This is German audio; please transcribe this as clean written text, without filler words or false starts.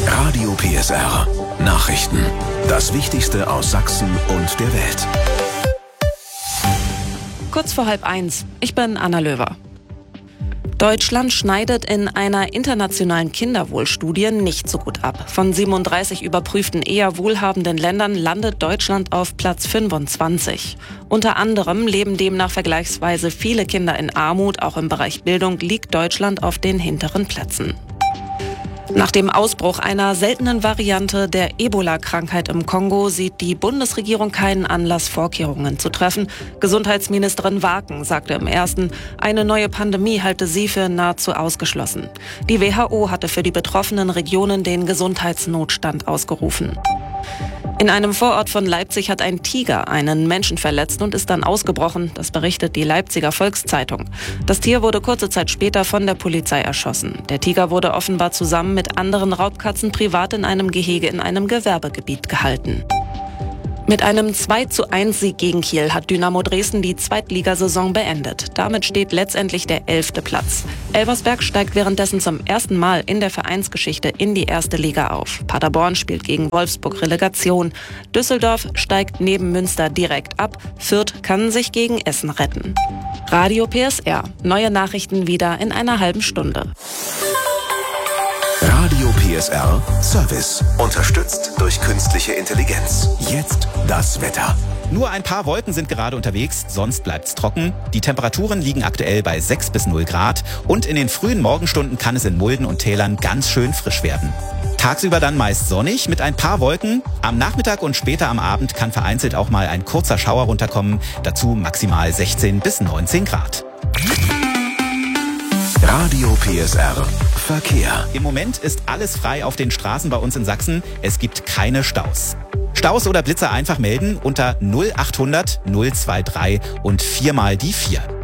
Radio PSR. Nachrichten. Das Wichtigste aus Sachsen und der Welt. Kurz vor 12:30. Ich bin Anna Löwer. Deutschland schneidet in einer internationalen Kinderwohlstudie nicht so gut ab. Von 37 überprüften eher wohlhabenden Ländern landet Deutschland auf Platz 25. Unter anderem leben demnach vergleichsweise viele Kinder in Armut. Auch im Bereich Bildung liegt Deutschland auf den hinteren Plätzen. Nach dem Ausbruch einer seltenen Variante der Ebola-Krankheit im Kongo sieht die Bundesregierung keinen Anlass, Vorkehrungen zu treffen. Gesundheitsministerin Waken sagte im Ersten, eine neue Pandemie halte sie für nahezu ausgeschlossen. Die WHO hatte für die betroffenen Regionen den Gesundheitsnotstand ausgerufen. In einem Vorort von Leipzig hat ein Tiger einen Menschen verletzt und ist dann ausgebrochen. Das berichtet die Leipziger Volkszeitung. Das Tier wurde kurze Zeit später von der Polizei erschossen. Der Tiger wurde offenbar zusammen mit anderen Raubkatzen privat in einem Gehege in einem Gewerbegebiet gehalten. Mit einem 2:1 gegen Kiel hat Dynamo Dresden die Zweitligasaison beendet. Damit steht letztendlich der 11. Platz. Elversberg steigt währenddessen zum ersten Mal in der Vereinsgeschichte in die erste Liga auf. Paderborn spielt gegen Wolfsburg Relegation. Düsseldorf steigt neben Münster direkt ab. Fürth kann sich gegen Essen retten. Radio PSR. Neue Nachrichten wieder in einer halben Stunde. Radio PSR Service. Unterstützt durch künstliche Intelligenz. Jetzt das Wetter. Nur ein paar Wolken sind gerade unterwegs, sonst bleibt's trocken. Die Temperaturen liegen aktuell bei 6 bis 0 Grad und in den frühen Morgenstunden kann es in Mulden und Tälern ganz schön frisch werden. Tagsüber dann meist sonnig mit ein paar Wolken. Am Nachmittag und später am Abend kann vereinzelt auch mal ein kurzer Schauer runterkommen. Dazu maximal 16 bis 19 Grad. Radio PSR Verkehr. Im Moment ist alles frei auf den Straßen bei uns in Sachsen. Es gibt keine Staus. Staus oder Blitzer einfach melden unter 0800 023 und 4 mal die 4.